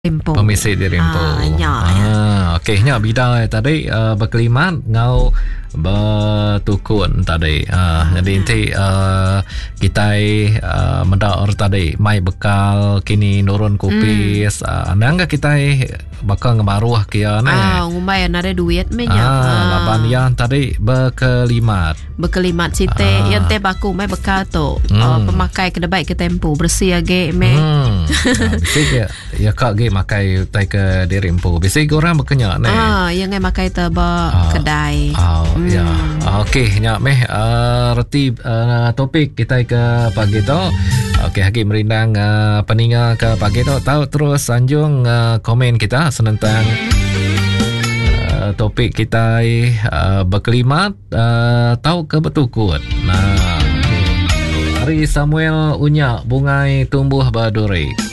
Rempo. Pemisik di Rempo. Okey, nya bida tadi berkelimat ngau bertukun tadi. Jadi nanti kita mendaur tadi mai bekal kini nurun kupis. Nangga kita bakal ngemaruah kia ne. Ngumbai ada duit menya. Laban yang tadi berkelimat. Berkelimat site yang te baku mai bekal tu. Pemakai kedebai ke tempo bersih age me. Bisik ya kak ge makai tai ke di Rempo. Bisik orang berkenyak ne. Yang ngai makai teba kedai. Ya. Okey, nya meh reti topik kita ke pagi tu. Okey, Hakim merindang peninga ke pagi tu tahu terus sanjung komen kita senentang topik kita berkelimat tahu ke bertukut. Nah, Hari Samuel Unyak Bungai Tumbuh Baduri.